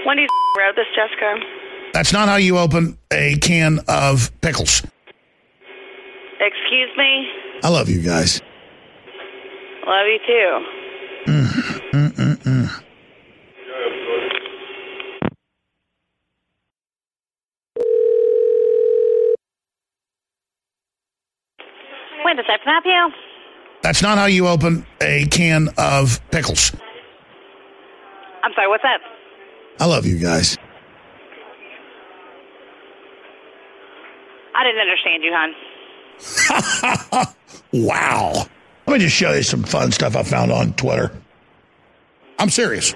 When you wrote this, Jessica? That's not how you open a can of pickles. Excuse me? I love you guys. Love you too. Wait, does that snap you? That's not how you open a can of pickles. I'm sorry, what's that? I love you guys. I didn't understand you, hon. Wow. Let me just show you some fun stuff I found on Twitter. I'm serious.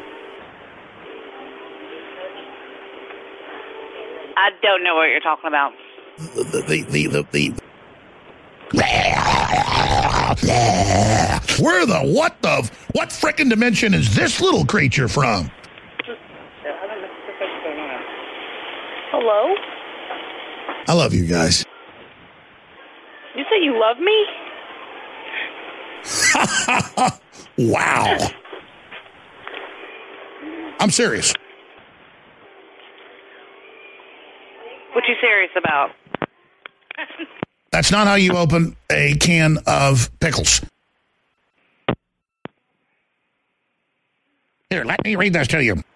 I don't know what you're talking about. What frickin' dimension is this little creature from? Hello? I love you guys. You say you love me? Wow. I'm serious. What you serious about? That's not how you open a can of pickles. Here, let me read this to you.